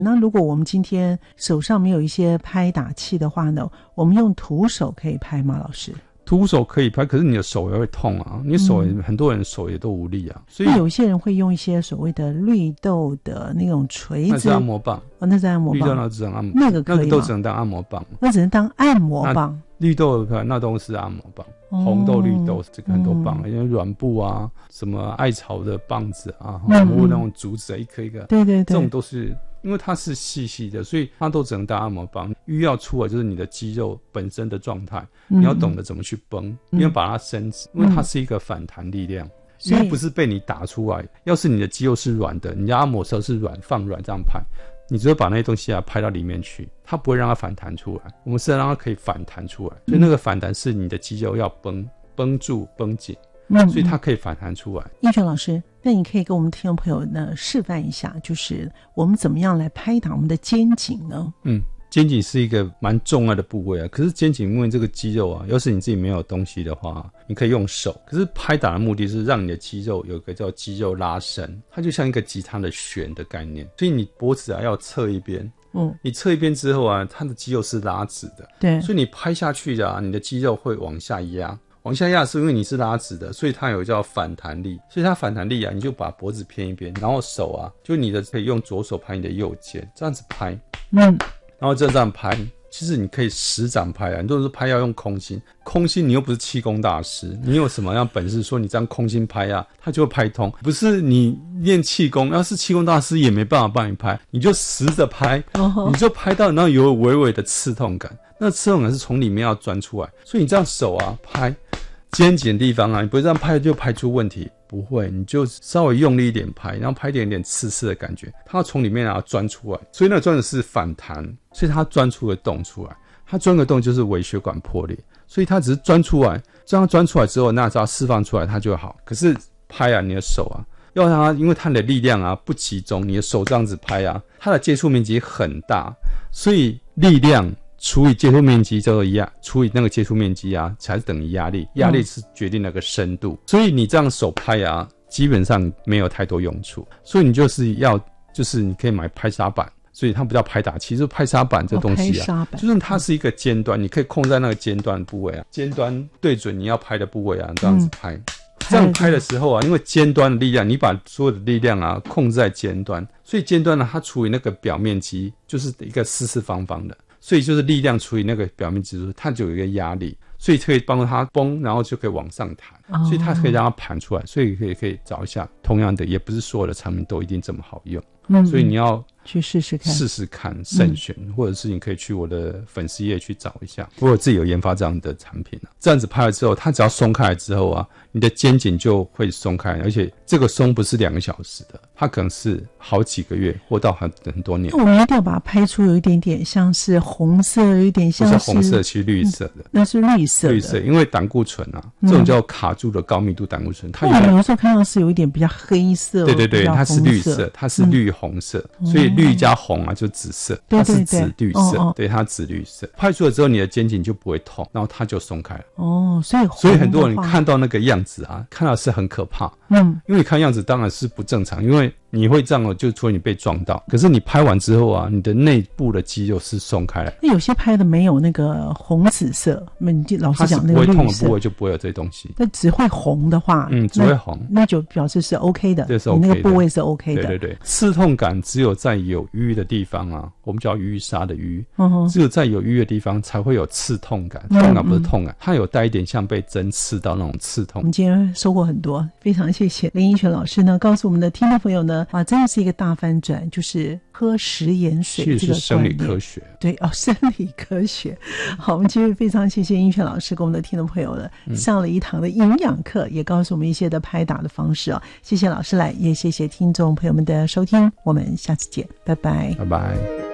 那如果我们今天手上没有一些拍打器的话呢，我们用徒手可以拍吗，老师？ 徒手可以拍，可是你的手也会痛啊，你手也很多人手也都无力啊，所以有一些人会用一些所谓的绿豆的那种锤子， 那是按摩棒。 那是按摩棒， 绿豆那只能按摩， 那个可以吗？ 那个都只能当按摩棒， 那只能当按摩棒。 绿豆那都是按摩棒，红豆、绿豆这个很多棒，因为软布啊，什么艾草的棒子啊，或那种竹子一颗一个， 对对对， 这种都是因为它是细细的，所以它都只能当按摩棒。淤要出来就是你的肌肉本身的状态，你要懂得怎么去绷，你要把它伸直，因为它是一个反弹力量。因为不是被你打出来，要是你的肌肉是软的，你按摩的时候是软放软这样拍，你只会把那些东西拍到里面去，它不会让它反弹出来。我们是让它可以反弹出来，所以那个反弹是你的肌肉要绷住绷紧，所以它可以反弹出来。 英权老师，那你可以跟我们听众朋友呢示范一下，就是我们怎么样来拍打我们的肩颈呢？ 肩颈是一个蛮重要的部位啊，可是肩颈因为这个肌肉啊，要是你自己没有东西的话，你可以用手，可是拍打的目的是让你的肌肉有一个叫肌肉拉伸，它就像一个吉他的弦的概念，所以你脖子要侧一边，你侧一边之后啊，它的肌肉是拉直的， 对， 所以你拍下去的你的肌肉会往下压。往下压是因为你是拉直的，所以它有叫反弹力，所以它反弹力你就把脖子偏一边，然后手就你的可以用左手拍你的右肩，这样子拍，然后这样拍，其实你可以实掌拍很多人说拍要用空心，空心你又不是气功大师，你有什么样本事说你这样空心拍它就会拍通？不是你练气功，要是气功大师也没办法帮你拍，你就实着拍，你就拍到然后有微微的刺痛感，那刺痛感是从里面要钻出来，所以你这样手拍肩颈的地方你不会这样拍就拍出问题，不会，你就稍微用力一点拍，然后拍一点点刺刺的感觉，它要从里面钻出来，所以那个钻的是反弹，所以它钻出个洞出来，它钻个洞就是微血管破裂，所以它只是钻出来，这样钻出来之后，那只要释放出来它就好。可是拍你的手要让它，因为它的力量不集中，你的手这样子拍它的接触面积很大，所以力量除以接触面积叫做除以那个接触面积才是等于压力，压力是决定那个深度，所以你这样手拍基本上没有太多用处，所以你就是你可以买拍砂板，所以它不叫拍打器，就是拍砂板这东西就是它是一个尖端，你可以控制在那个尖端部位尖端对准你要拍的部位这样子拍，这样拍的时候因为尖端的力量，你把所有的力量控制在尖端，所以尖端它除以那个表面积就是一个四四方方的，所以就是力量除以那个表面积，它就有一个压力，所以可以帮助它绷，然后就可以往上弹，所以它可以让它盘出来，所以可以找一下。同样的，也不是所有的产品都一定这么好用，所以你要去试试看，慎选，或者是你可以去我的粉丝页去找一下，我自己有研发这样的产品这样子拍了之后，它只要松开来之后你的肩颈就会松开，而且这个松不是2个小时的，它可能是好几个月或到很多年。 我们一定要把它拍出有一点点像是红色，有一点像是不是红色，其实绿色的， 那是绿色， 因为胆固醇这种叫卡住的高密度胆固醇，它有时候看到是有一点比较黑色， 对，它是绿色，它是绿红色，所以绿加红就紫色，它是紫绿色，对，它紫绿色。拍出来之后，你的肩颈就不会痛，然后它就松开了。所以很多人看到那个样子看到是很可怕。因为你看样子当然是不正常，因为你会这样就除了你被撞到，可是你拍完之后你的内部的肌肉是松开来。 那有些拍的没有那个红紫色，老师讲那个绿色，它是不会痛的部位就不会有这些东西。 那只会红的话， 只会红， 那就表示是 OK 的， 这是 OK 的， 你那个部位是 OK 的。 对，刺痛感只有在有淤的地方我们叫淤沙的淤，只有在有淤的地方才会有刺痛感。痛感不是痛感，它有带一点像被针刺到那种刺痛。 我们今天收获很多，非常谢谢林英权老师呢，告诉我们的听众朋友呢，真的是一个大翻转，就是喝食盐水这个是生理科学。 对生理科学。好，我们今天非常谢谢英权老师跟我们的听众朋友呢上了一堂的营养课，也告诉我们一些的拍打的方式谢谢老师来，也谢谢听众朋友们的收听，我们下次见，拜拜。 拜拜。